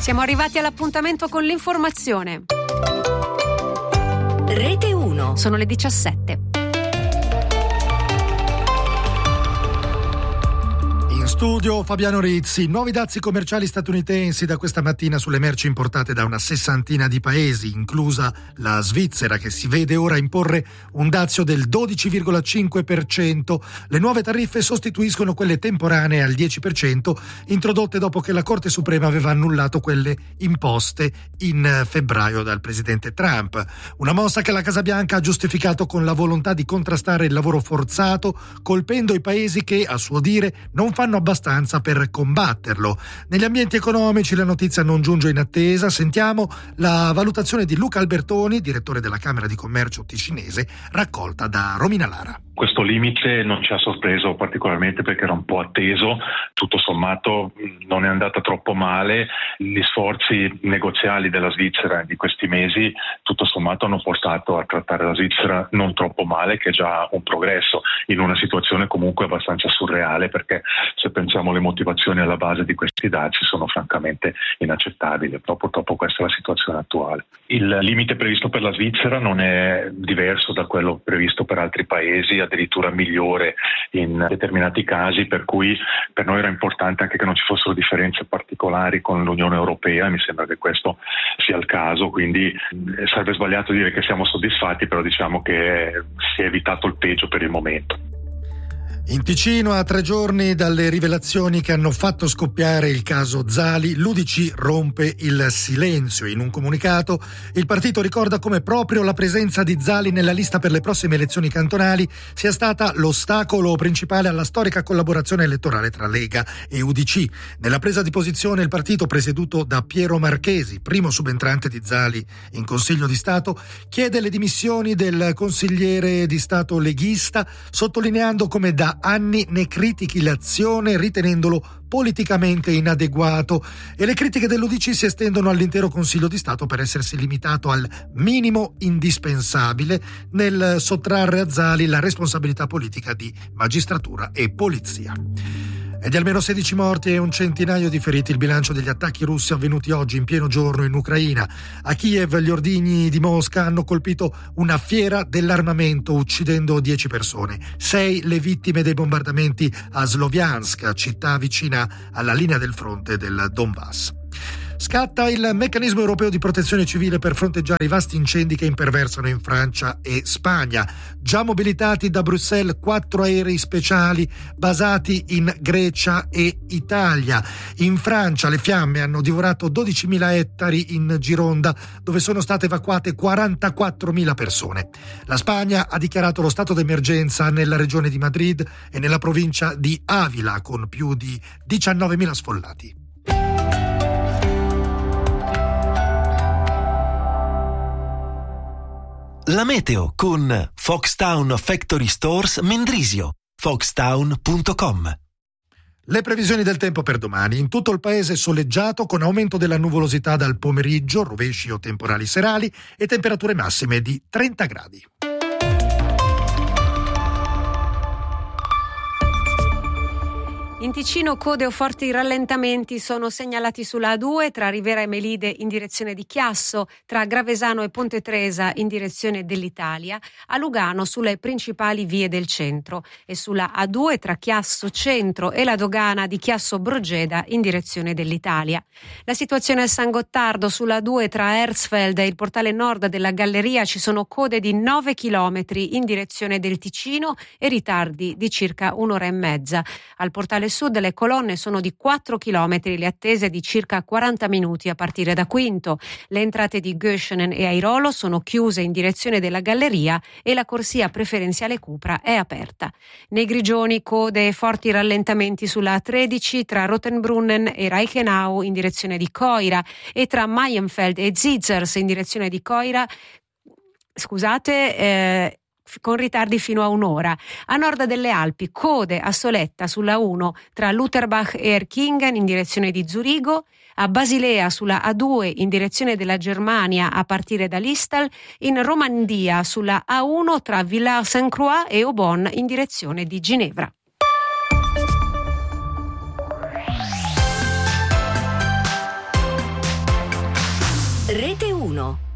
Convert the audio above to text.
Siamo arrivati all'appuntamento con l'informazione. Rete 1. Sono le 17. Studio Fabiano Rizzi. Nuovi dazi commerciali statunitensi da questa mattina sulle merci importate da una sessantina di paesi, inclusa la Svizzera, che si vede ora imporre un dazio del 12,5%. Le nuove tariffe sostituiscono quelle temporanee al 10%, introdotte dopo che la Corte Suprema aveva annullato quelle imposte in febbraio dal presidente Trump. Una mossa che la Casa Bianca ha giustificato con la volontà di contrastare il lavoro forzato, colpendo i paesi che, a suo dire, non fanno abbastanza per combatterlo. Negli ambienti economici la notizia non giunge in attesa. Sentiamo la valutazione di Luca Albertoni, direttore della Camera di Commercio ticinese, raccolta da Romina Lara. Questo limite non ci ha sorpreso particolarmente perché era un po' atteso, tutto sommato non è andata troppo male, gli sforzi negoziali della Svizzera di questi mesi tutto sommato hanno portato a trattare la Svizzera non troppo male, che è già un progresso in una situazione comunque abbastanza surreale, perché se pensiamo alle motivazioni alla base di questi dazi sono francamente inaccettabili, purtroppo questa è la situazione attuale. Il limite previsto per la Svizzera non è diverso da quello previsto per altri paesi, addirittura migliore in determinati casi, per cui per noi era importante anche che non ci fossero differenze particolari con l'Unione Europea, e mi sembra che questo sia il caso, quindi sarebbe sbagliato dire che siamo soddisfatti, però diciamo che si è evitato il peggio per il momento. In Ticino, a 3 giorni dalle rivelazioni che hanno fatto scoppiare il caso Zali, l'UDC rompe il silenzio. In un comunicato, il partito ricorda come proprio la presenza di Zali nella lista per le prossime elezioni cantonali sia stata l'ostacolo principale alla storica collaborazione elettorale tra Lega e UDC. Nella presa di posizione, il partito presieduto da Piero Marchesi, primo subentrante di Zali in Consiglio di Stato, chiede le dimissioni del consigliere di Stato leghista, sottolineando come da anni ne critichi l'azione ritenendolo politicamente inadeguato, e le critiche dell'UDC si estendono all'intero Consiglio di Stato per essersi limitato al minimo indispensabile nel sottrarre a Zali la responsabilità politica di magistratura e polizia. E di almeno 16 morti e un centinaio di feriti il bilancio degli attacchi russi avvenuti oggi in pieno giorno in Ucraina. A Kiev gli ordigni di Mosca hanno colpito una fiera dell'armamento, uccidendo 10 persone. 6 le vittime dei bombardamenti a Sloviansk, città vicina alla linea del fronte del Donbass. Scatta il meccanismo europeo di protezione civile per fronteggiare i vasti incendi che imperversano in Francia e Spagna. Già mobilitati da Bruxelles 4 aerei speciali basati in Grecia e Italia. In Francia le fiamme hanno divorato 12.000 ettari in Gironda, dove sono state evacuate 44.000 persone. La Spagna ha dichiarato lo stato d'emergenza nella regione di Madrid e nella provincia di Avila, con più di 19.000 sfollati. La meteo con Foxtown Factory Stores Mendrisio, foxtown.com. Le previsioni del tempo per domani. In tutto il paese soleggiato, con aumento della nuvolosità dal pomeriggio, rovesci o temporali serali e temperature massime di 30 gradi. In Ticino code o forti rallentamenti sono segnalati sulla A2 tra Rivera e Melide in direzione di Chiasso, tra Gravesano e Ponte Tresa in direzione dell'Italia, a Lugano sulle principali vie del centro, e sulla A2 tra Chiasso Centro e la dogana di Chiasso Brogeda in direzione dell'Italia. La situazione a San Gottardo sulla A2 tra Hersfeld e il portale nord della Galleria ci sono code di 9 chilometri in direzione del Ticino e ritardi di circa 1 ora e mezza. Al portale sud le colonne sono di 4 chilometri, le attese di circa 40 minuti a partire da Quinto. Le entrate di Göschenen e Airolo sono chiuse in direzione della Galleria e la corsia preferenziale Cupra è aperta. Nei Grigioni code e forti rallentamenti sulla A13 tra Rottenbrunnen e Reichenau in direzione di Coira e tra Mayenfeld e Zitzers in direzione di Coira, con ritardi fino a 1 ora. A nord delle Alpi, code a Soletta sulla 1 tra Lutherbach e Erkingen in direzione di Zurigo, a Basilea sulla A2 in direzione della Germania a partire da Listal, in Romandia sulla A1 tra Villars-Saint-Croix e Aubonne in direzione di Ginevra. Rete 1.